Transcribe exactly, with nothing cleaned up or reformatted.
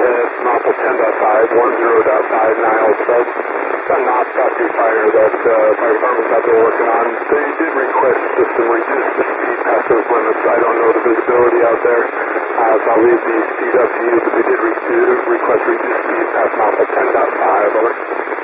at Mappa ten point five, ten point five Niles. That's a Knox factory fire that uh, fire department's out there working on. They did request the system reduce the speed past those limits. I don't know the visibility out there, uh, so I'll leave the speed up to you, but they did re- request reduce speed past Mappa ten point five. Over.